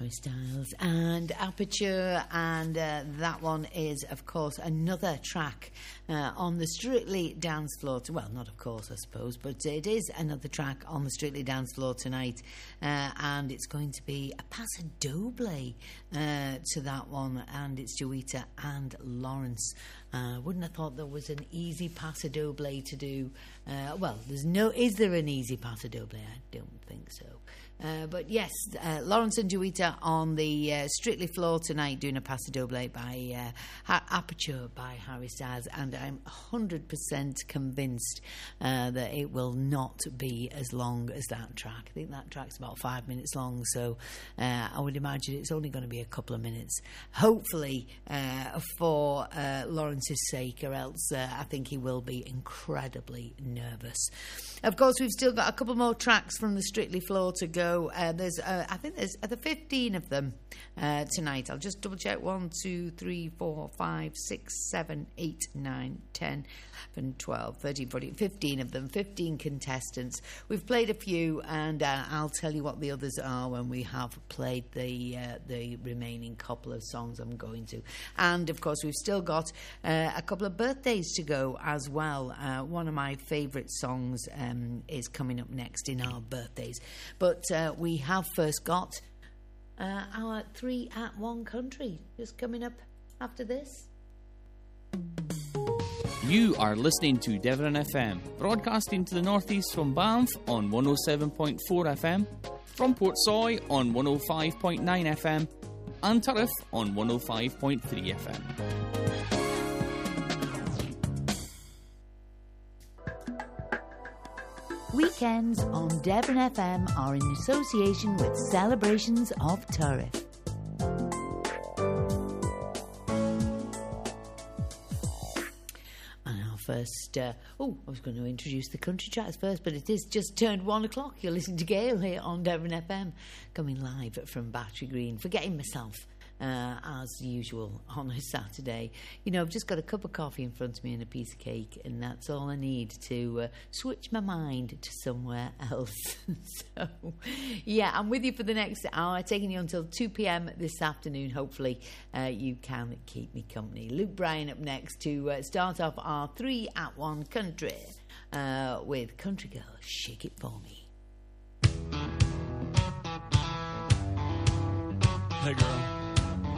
Harry Styles and Aperture, and that one is, of course, another track on the Strictly Dance Floor. Well, not of course, I suppose, but it is another track on the Strictly Dance Floor tonight, and it's going to be a paso doble to that one, and it's Joeita and Lawrence. Wouldn't have thought there was an easy paso doble to do. Is there an easy paso doble? I don't think so. But yes, Lawrence and Joeita on the Strictly floor tonight doing a paso doble by Aperture by Harry Styles, and I'm 100% convinced that it will not be as long as that track. I think that track's about 5 minutes long, so I would imagine it's only going to be a couple of minutes, hopefully for Lawrence's sake, or else I think he will be incredibly nervous. Of course, we've still got a couple more tracks from the Strictly floor to go. I think there's 15 of them tonight. I'll just double check. 1, 2, 3, 4, 5, 6, 7, 8, 9, 10, 11, 12, 13, 14, 15 of them, 15 contestants. We've played a few, and I'll tell you what the others are when we have played the remaining couple of songs I'm going to. And, of course, we've still got a couple of birthdays to go as well. One of my favourite songs is coming up next in our birthdays. But we have first got our 3 at 1 country just coming up after this. You are listening to Devon FM, broadcasting to the northeast from Banff on 107.4 FM, from Portsoy on 105.9 FM, and Turriff on 105.3 FM. Weekends on Devon FM are in association with Celebrations of Turriff. And our first... I was going to introduce the country tracks first, but it is just turned 1 o'clock. You're listening to Gail here on Devon FM, coming live from Battery Green. Forgetting myself. As usual on a Saturday. You know, I've just got a cup of coffee in front of me and a piece of cake, and that's all I need to switch my mind to somewhere else. So, yeah, I'm with you for the next hour, taking you until 2 p.m. this afternoon. Hopefully, you can keep me company. Luke Bryan up next to start off our 3 at 1 country with Country Girl, Shake It For Me. Hey, girl.